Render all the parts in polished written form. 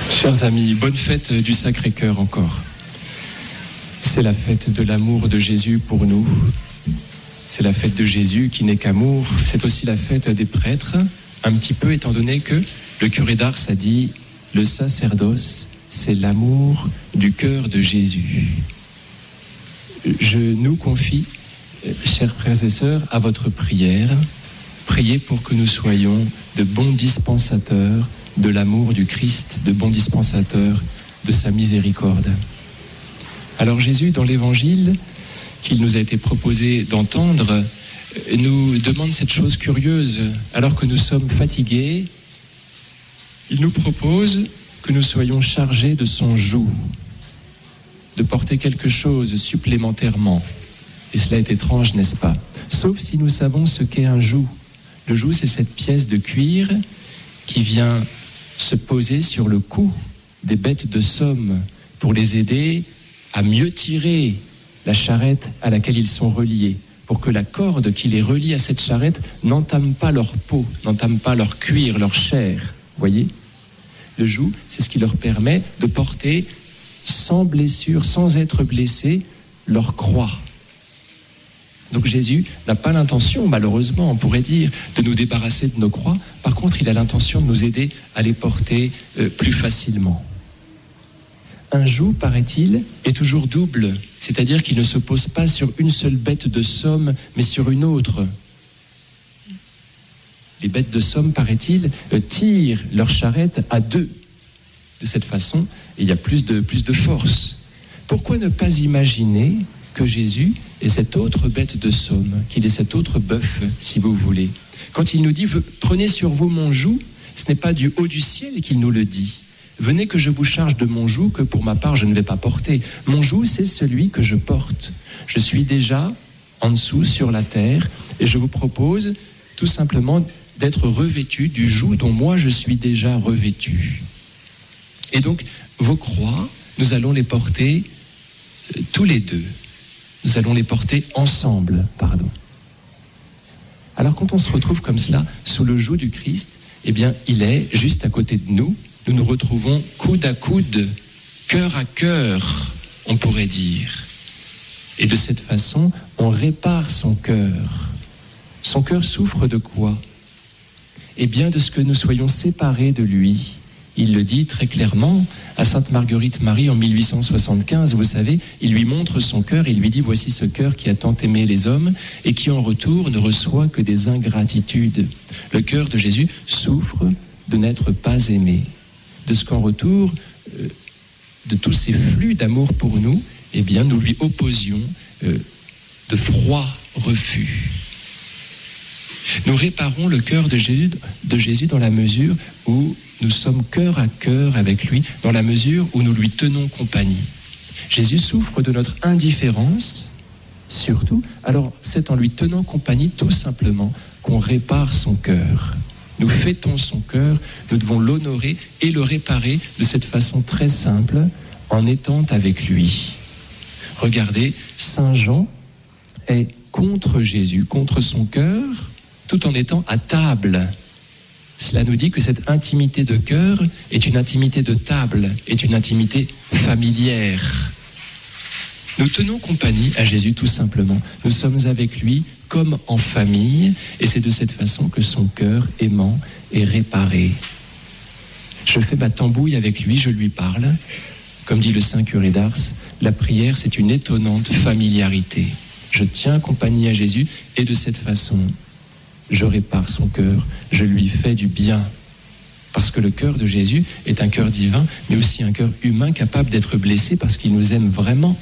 Chers amis, bonne fête du Sacré-Cœur encore. C'est la fête de l'amour de Jésus pour nous. C'est la fête de Jésus qui n'est qu'amour. C'est aussi la fête des prêtres, un petit peu étant donné que le curé d'Ars a dit « Le sacerdoce, c'est l'amour du cœur de Jésus ». Je nous confie, chers frères et sœurs, à votre prière. Priez pour que nous soyons de bons dispensateurs de l'amour du Christ, de bons dispensateurs de sa miséricorde. Alors Jésus, dans l'Évangile qu'il nous a été proposé d'entendre, nous demande cette chose curieuse. Alors que nous sommes fatigués, il nous propose que nous soyons chargés de son joug, de porter quelque chose supplémentairement. Et cela est étrange, n'est-ce pas? Sauf si nous savons ce qu'est un joug. Le joug, c'est cette pièce de cuir qui vient se poser sur le cou des bêtes de somme pour les aider à mieux tirer la charrette à laquelle ils sont reliés, pour que la corde qui les relie à cette charrette n'entame pas leur peau, n'entame pas leur cuir, leur chair. Voyez ? Le joug, c'est ce qui leur permet de porter sans blessure, sans être blessés, leur croix. Donc Jésus n'a pas l'intention, malheureusement, on pourrait dire, de nous débarrasser de nos croix. Par contre, il a l'intention de nous aider à les porter plus facilement. Un joug, paraît-il, est toujours double, c'est-à-dire qu'il ne se pose pas sur une seule bête de somme, mais sur une autre. Les bêtes de somme, paraît-il, tirent leur charrette à deux. De cette façon, il y a plus de force. Pourquoi ne pas imaginer que Jésus est cette autre bête de somme, qu'il est cet autre bœuf, si vous voulez. Quand il nous dit « Prenez sur vous mon joug », ce n'est pas du haut du ciel qu'il nous le dit. « Venez que je vous charge de mon joug que pour ma part je ne vais pas porter. Mon joug, c'est celui que je porte. Je suis déjà en dessous sur la terre et je vous propose tout simplement d'être revêtu du joug dont moi je suis déjà revêtu. » Et donc, vos croix, nous allons les porter tous les deux. Nous allons les porter ensemble, Alors quand on se retrouve comme cela, sous le joug du Christ, eh bien, il est juste à côté de nous. Nous nous retrouvons coude à coude, cœur à cœur, on pourrait dire. Et de cette façon, on répare son cœur. Son cœur souffre de quoi? Eh bien, de ce que nous soyons séparés de lui. Il le dit très clairement à Sainte Marguerite Marie en 1875, vous savez, il lui montre son cœur, il lui dit « Voici ce cœur qui a tant aimé les hommes et qui en retour ne reçoit que des ingratitudes. » Le cœur de Jésus souffre de n'être pas aimé, de ce qu'en retour de tous ces flux d'amour pour nous, eh bien nous lui opposions de froid refus. Nous réparons le cœur de Jésus dans la mesure où nous sommes cœur à cœur avec lui, dans la mesure où nous lui tenons compagnie. Jésus souffre de notre indifférence, surtout. Alors c'est en lui tenant compagnie tout simplement qu'on répare son cœur. Nous fêtons son cœur, nous devons l'honorer et le réparer de cette façon très simple, en étant avec lui. Regardez, Saint Jean est contre Jésus, contre son cœur, tout en étant à table. Cela nous dit que cette intimité de cœur est une intimité de table, est une intimité familière. Nous tenons compagnie à Jésus tout simplement. Nous sommes avec lui comme en famille, et c'est de cette façon que son cœur aimant est réparé. Je fais ma tambouille avec lui, je lui parle. Comme dit le saint curé d'Ars, la prière, c'est une étonnante familiarité. Je tiens compagnie à Jésus, et de cette façon, je répare son cœur, je lui fais du bien. Parce que le cœur de Jésus est un cœur divin, mais aussi un cœur humain capable d'être blessé parce qu'il nous aime vraiment.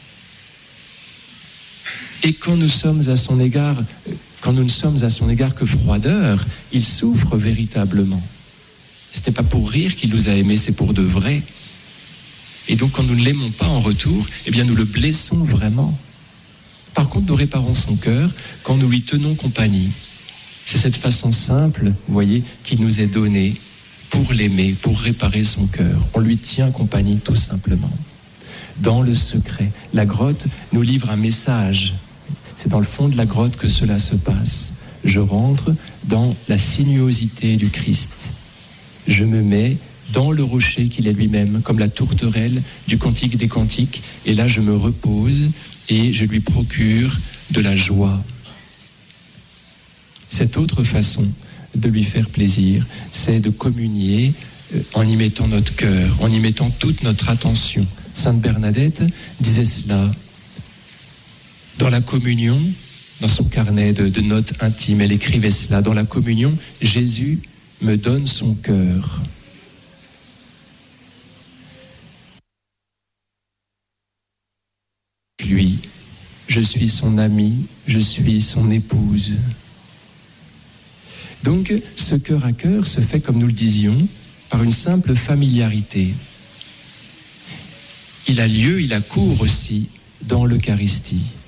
Et quand nous sommes à son égard, quand nous ne sommes à son égard que froideur, il souffre véritablement. Ce n'est pas pour rire qu'il nous a aimés, c'est pour de vrai. Et donc quand nous ne l'aimons pas en retour, eh bien nous le blessons vraiment. Par contre, nous réparons son cœur quand nous lui tenons compagnie. C'est cette façon simple, vous voyez, qu'il nous est donnée pour l'aimer, pour réparer son cœur. On lui tient compagnie tout simplement. Dans le secret, la grotte nous livre un message. C'est dans le fond de la grotte que cela se passe. Je rentre dans la sinuosité du Christ. Je me mets dans le rocher qu'il est lui-même, comme la tourterelle du Cantique des Cantiques. Et là, je me repose et je lui procure de la joie. Cette autre façon de lui faire plaisir, c'est de communier en y mettant notre cœur, en y mettant toute notre attention. Sainte Bernadette disait cela dans la communion, dans son carnet de notes intimes. Elle écrivait cela: dans la communion, Jésus me donne son cœur. Lui, je suis son ami, je suis son épouse. Donc, ce cœur à cœur se fait, comme nous le disions, par une simple familiarité. Il a lieu, il a cours aussi dans l'Eucharistie.